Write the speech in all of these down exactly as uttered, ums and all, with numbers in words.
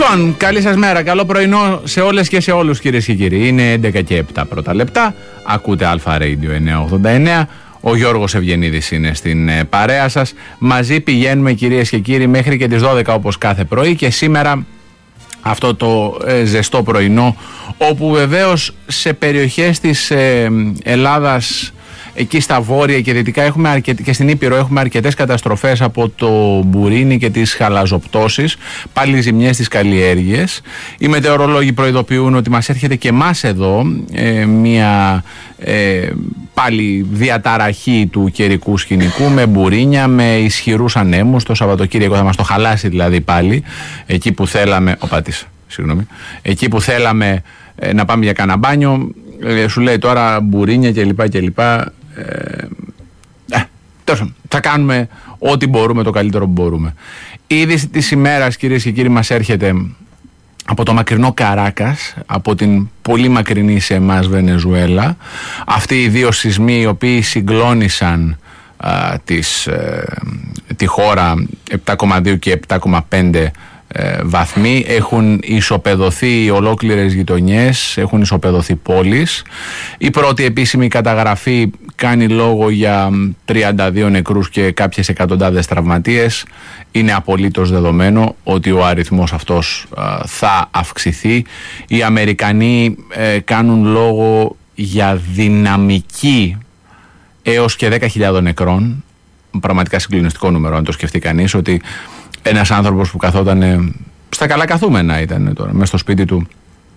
Λοιπόν, καλή σας μέρα, καλό πρωινό σε όλες και σε όλους, κυρίες και κύριοι. Είναι έντεκα και επτά πρώτα λεπτά, ακούτε Αλφα Radio εννιακόσια ογδόντα εννέα. Ο Γιώργος Ευγενίδης είναι στην παρέα σας. Μαζί πηγαίνουμε, κυρίες και κύριοι, μέχρι και τις δώδεκα όπως κάθε πρωί, και σήμερα αυτό το ε, ζεστό πρωινό, όπου βεβαίως σε περιοχές της ε, Ελλάδας, εκεί στα βόρεια και δυτικά έχουμε αρκετ... και στην Ήπειρο έχουμε αρκετές καταστροφές από το μπουρίνι και τις χαλαζοπτώσεις, πάλι ζημιές στις καλλιέργειες. Οι μετεωρολόγοι προειδοποιούν ότι μας έρχεται και εμάς εδώ ε, μια ε, πάλι διαταραχή του καιρικού σκηνικού, με μπουρίνια, με ισχυρούς ανέμους. Το Σαββατοκύριακο θα μας το χαλάσει δηλαδή πάλι, εκεί που θέλαμε, ο Πατής, συγγνώμη, εκεί που θέλαμε ε, να πάμε για κανένα μπάνιο, ε, σου λέει τώρα μπουρίνια κλπ. κλπ. Ε, τόσο, θα κάνουμε ό,τι μπορούμε, το καλύτερο που μπορούμε. Η είδηση της ημέρας, κυρίες και κύριοι, μας έρχεται από το μακρινό Καράκας, από την πολύ μακρινή σε εμάς Βενεζουέλα. Αυτοί οι δύο σεισμοί οι οποίοι συγκλώνησαν α, τις, ε, τη χώρα, επτά κόμμα δύο και επτά κόμμα πέντε ε, βαθμοί, έχουν ισοπεδωθεί ολόκληρες γειτονιές, έχουν ισοπεδωθεί πόλεις. Η πρώτη επίσημη καταγραφή κάνει λόγο για τριάντα δύο νεκρούς και κάποιες εκατοντάδες τραυματίες. Είναι απολύτως δεδομένο ότι ο αριθμός αυτός α, θα αυξηθεί. Οι Αμερικανοί ε, κάνουν λόγο για δυναμική έως και δέκα χιλιάδες νεκρών. Πραγματικά συγκλονιστικό νούμερο, αν το σκεφτεί κανείς, ότι ένας άνθρωπος που καθόταν στα καλά καθούμενα, ήταν τώρα μέσα στο σπίτι του,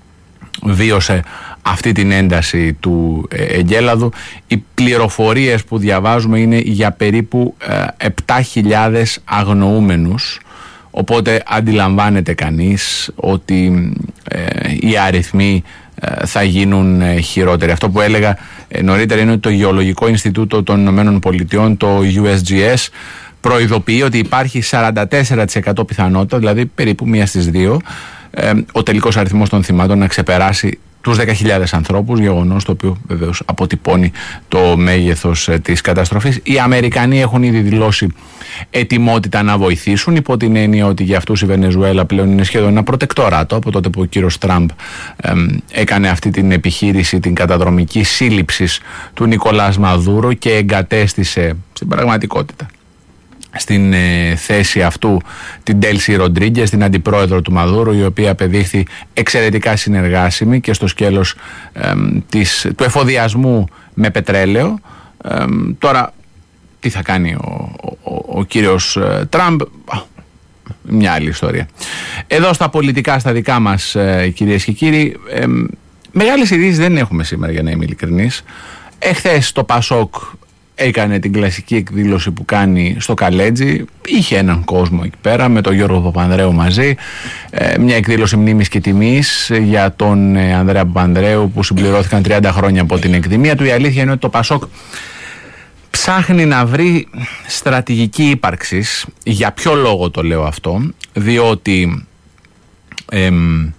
βίωσε αυτή την ένταση του εγκέλαδου. Οι πληροφορίες που διαβάζουμε είναι για περίπου επτά χιλιάδες αγνοούμενους, οπότε αντιλαμβάνεται κανείς ότι ε, οι αριθμοί ε, θα γίνουν ε, χειρότεροι. Αυτό που έλεγα ε, νωρίτερα είναι ότι το Γεωλογικό Ινστιτούτο των Ηνωμένων Πολιτειών, το γιου ες τζι ες, προειδοποιεί ότι υπάρχει σαράντα τέσσερα τοις εκατό πιθανότητα, δηλαδή περίπου μία στις δύο, ε, ο τελικός αριθμός των θυμάτων να ξεπεράσει τους δέκα χιλιάδες ανθρώπους, γεγονός το οποίο βεβαίως αποτυπώνει το μέγεθος ε, της καταστροφής. Οι Αμερικανοί έχουν ήδη δηλώσει ετοιμότητα να βοηθήσουν, υπό την έννοια ότι για αυτούς η Βενεζουέλα πλέον είναι σχεδόν ένα προτεκτοράτο, από τότε που ο κύριος Τραμπ ε, έκανε αυτή την επιχείρηση, την καταδρομική σύλληψης του Νικολάς Μαδούρο, και εγκατέστησε στην πραγματικότητα στην ε, θέση αυτού την Ντέλσι Ροντρίγκες, την αντιπρόεδρο του Μαδούρο, η οποία απεδείχθη εξαιρετικά συνεργάσιμη και στο σκέλος ε, της, του εφοδιασμού με πετρέλαιο. Ε, τώρα τι θα κάνει ο, ο, ο κύριος ε, Τραμπ, μια άλλη ιστορία. Εδώ στα πολιτικά, στα δικά μας, ε, κυρίες και κύριοι, ε, μεγάλες ειδήσεις δεν έχουμε σήμερα, για να είμαι ειλικρινής. Εχθές το Πασόκ έκανε την κλασική εκδήλωση που κάνει στο Καλέτζι. Είχε έναν κόσμο εκεί πέρα με τον Γιώργο Παπανδρέου μαζί. Ε, μια εκδήλωση μνήμης και τιμής για τον ε, Ανδρέα Παπανδρέου, που συμπληρώθηκαν τριάντα χρόνια από την εκδημία του. Η αλήθεια είναι ότι το Πασόκ ψάχνει να βρει στρατηγική ύπαρξης. Για ποιο λόγο το λέω αυτό? Διότι ε,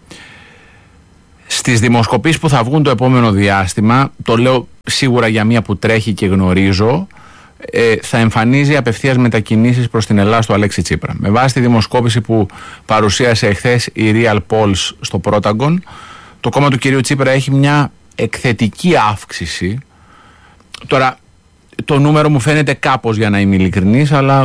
στις δημοσκοπήσεις που θα βγουν το επόμενο διάστημα, το λέω σίγουρα για μία που τρέχει και γνωρίζω, ε, θα εμφανίζει απευθείας μετακινήσεις προς την Ελλάδα στο Αλέξη Τσίπρα. Με βάση τη δημοσκόπηση που παρουσίασε εχθές η Real Polls στο Protagon, το κόμμα του κυρίου Τσίπρα έχει μια εκθετική αύξηση. Τώρα, το νούμερο μου φαίνεται κάπως, για να είμαι ειλικρινής, αλλά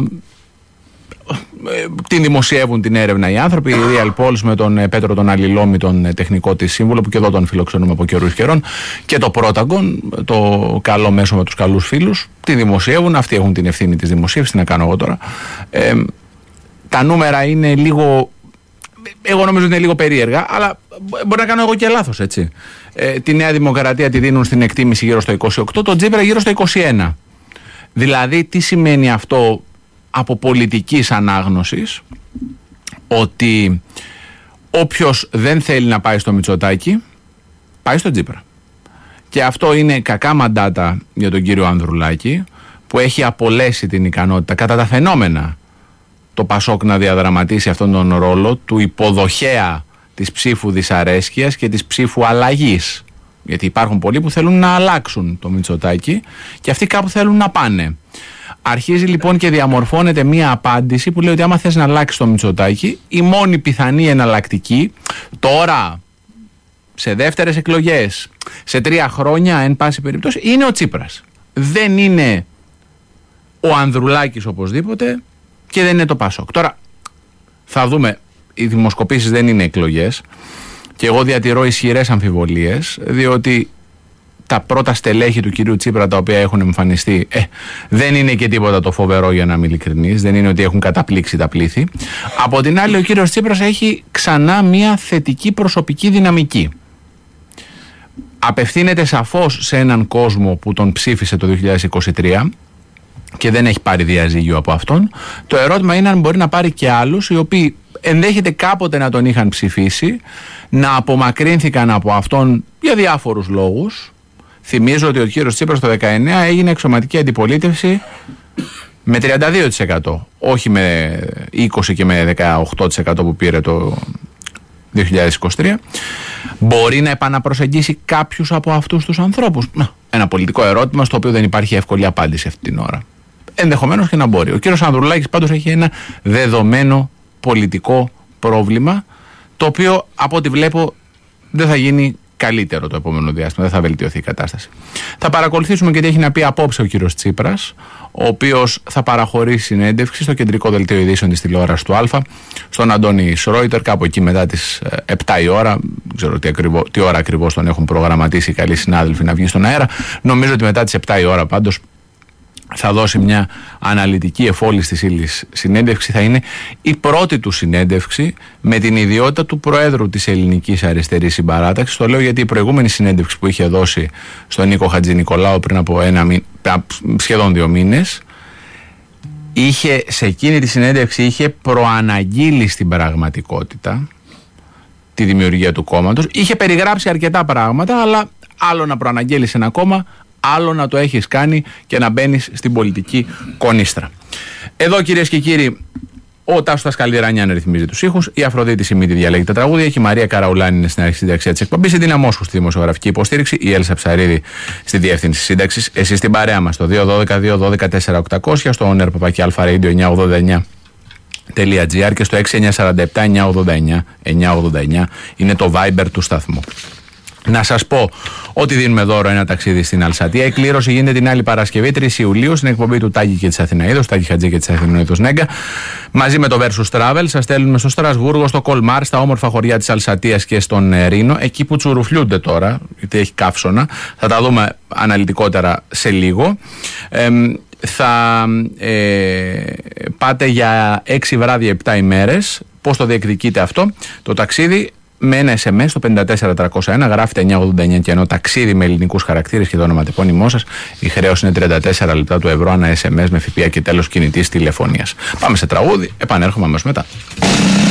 την δημοσιεύουν την έρευνα οι άνθρωποι. Η Real Polls με τον Πέτρο τον Αλληλόμη, τον τεχνικό της σύμβουλο, που και εδώ τον φιλοξενούμε από καιρούς καιρών, και το Protagon, το καλό μέσο με τους καλούς φίλους, τη δημοσιεύουν. Αυτοί έχουν την ευθύνη της δημοσίευσης, τι να κάνω εγώ τώρα. Ε, τα νούμερα είναι λίγο, εγώ νομίζω είναι λίγο περίεργα, αλλά μπορεί να κάνω εγώ και λάθος, έτσι. Ε, τη Νέα Δημοκρατία τη δίνουν στην εκτίμηση γύρω στο είκοσι οκτώ, τον Τσίπρα γύρω στο είκοσι ένα. Δηλαδή, τι σημαίνει αυτό από πολιτικής ανάγνωσης? Ότι όποιος δεν θέλει να πάει στο Μητσοτάκη, πάει στο Τσίπρα. Και αυτό είναι κακά μαντάτα για τον κύριο Ανδρουλάκη, που έχει απολέσει την ικανότητα, κατά τα φαινόμενα, το Πασόκ να διαδραματίσει αυτόν τον ρόλο του υποδοχέα της ψήφου δυσαρέσκειας και της ψήφου αλλαγής. Γιατί υπάρχουν πολλοί που θέλουν να αλλάξουν το Μητσοτάκη και αυτοί κάπου θέλουν να πάνε. Αρχίζει λοιπόν και διαμορφώνεται μία απάντηση που λέει ότι άμα θες να αλλάξεις το Μητσοτάκη, η μόνη πιθανή εναλλακτική τώρα, σε δεύτερες εκλογές, σε τρία χρόνια, εν πάση περιπτώσει, είναι ο Τσίπρας. Δεν είναι ο Ανδρουλάκης οπωσδήποτε και δεν είναι το Πασόκ. Τώρα θα δούμε, οι δημοσκοπήσεις δεν είναι εκλογές και εγώ διατηρώ ισχυρές αμφιβολίες, διότι τα πρώτα στελέχη του κυρίου Τσίπρα τα οποία έχουν εμφανιστεί ε, δεν είναι και τίποτα το φοβερό, για να είμαι ειλικρινής. Δεν είναι ότι έχουν καταπλήξει τα πλήθη. Από την άλλη, ο κύριος Τσίπρας έχει ξανά μια θετική προσωπική δυναμική. Απευθύνεται σαφώς σε έναν κόσμο που τον ψήφισε το δύο χιλιάδες είκοσι τρία και δεν έχει πάρει διαζύγιο από αυτόν. Το ερώτημα είναι αν μπορεί να πάρει και άλλους οι οποίοι ενδέχεται κάποτε να τον είχαν ψηφίσει, να απομακρύνθηκαν από αυτόν για διάφορους λόγους. Θυμίζω ότι ο κύριος Τσίπρας το δεκαεννιά έγινε εξωματική αντιπολίτευση με τριάντα δύο τοις εκατό, όχι με είκοσι και με δεκαοκτώ τοις εκατό που πήρε το δύο χιλιάδες είκοσι τρία. Μπορεί να επαναπροσεγγίσει κάποιους από αυτούς τους ανθρώπους? Ένα πολιτικό ερώτημα στο οποίο δεν υπάρχει εύκολη απάντηση αυτή την ώρα. Ενδεχομένως και να μπορεί. Ο κύριος Ανδρουλάκης πάντως έχει ένα δεδομένο πολιτικό πρόβλημα, το οποίο από ό,τι βλέπω δεν θα γίνει καλύτερο το επόμενο διάστημα, δεν θα βελτιωθεί η κατάσταση. Θα παρακολουθήσουμε και τι έχει να πει απόψε ο κύριος Τσίπρας, ο οποίος θα παραχωρήσει συνέντευξη στο κεντρικό δελτίο ειδήσεων της τηλεόρασης του Α, στον Αντώνη Σρόιτερ, κάπου εκεί μετά τις επτά η ώρα. Δεν ξέρω τι, ακριβώς, τι ώρα ακριβώς τον έχουν προγραμματίσει οι καλοί συνάδελφοι να βγει στον αέρα. Νομίζω ότι μετά τις επτά η ώρα πάντως θα δώσει μια αναλυτική εφόλης της ύλης συνέντευξη. Θα είναι η πρώτη του συνέντευξη με την ιδιότητα του Προέδρου της Ελληνικής Αριστερής Συμπαράταξης. Το λέω γιατί η προηγούμενη συνέντευξη που είχε δώσει στον Νίκο Χατζηνικολάου πριν από ένα μη, σχεδόν δύο μήνες, είχε, σε εκείνη τη συνέντευξη είχε προαναγγείλει στην πραγματικότητα τη δημιουργία του κόμματος. Είχε περιγράψει αρκετά πράγματα, αλλά άλλο να προαναγγέλεις ένα κόμμα, άλλο να το έχεις κάνει και να μπαίνεις στην πολιτική κονίστρα. Εδώ, κυρίες και κύριοι, ο Τάσος Τασκαλιρανιάν ρυθμίζει τους ήχους, η Αφροδίτη Σιμίτη διαλέγει τα τραγούδια και η Μαρία Καραουλάνη είναι στην αρχισυνταξία της εκπομπής, η Ντίνα Μόσχου στη δημοσιογραφική υποστήριξη, η Έλσα Ψαρίδη στη διεύθυνση σύνταξης. Εσείς στην παρέα μας στο δύο ένα δύο δύο ένα δύο τέσσερα οκτακόσια, στο owner παπάκι αλφα-radio εννιακόσια ογδόντα εννιά τελεία τζι άρ και στο έξι εννιά τέσσερα επτά εννιακόσια ογδόντα εννιά εννιακόσια ογδόντα εννιά είναι το Viber του σταθμού. Να σας πω ότι δίνουμε δώρο ένα ταξίδι στην Αλσατία. Η κλήρωση γίνεται την άλλη Παρασκευή, τρεις Ιουλίου, στην εκπομπή του Τάκη και της Αθηναίδος, Τάκη Χατζή και της Αθηναίδος Νέγκα. Μαζί με το Versus Travel σας στέλνουμε στο Στρασβούργο, στο Κολμάρ, στα όμορφα χωριά της Αλσατίας και στον Ρήνο, εκεί που τσουρουφλούνται τώρα, γιατί έχει καύσωνα. Θα τα δούμε αναλυτικότερα σε λίγο. Ε, θα ε, πάτε για έξι βράδια, επτά ημέρες. Πώς το διεκδικείτε αυτό το ταξίδι? Με ένα ες εμ ες στο πέντε τέσσερα τριακόσια ένα, γράφετε εννιακόσια ογδόντα εννιά και ενώ ταξίδι με ελληνικούς χαρακτήρες και το ονοματεπώνυμό σας. Η χρέωση είναι τριάντα τέσσερα λεπτά του ευρώ ανά ες εμ ες με ΦΠΑ και τέλος κινητής τηλεφωνίας. Πάμε σε τραγούδι, επανέρχομαι αμέσως μετά.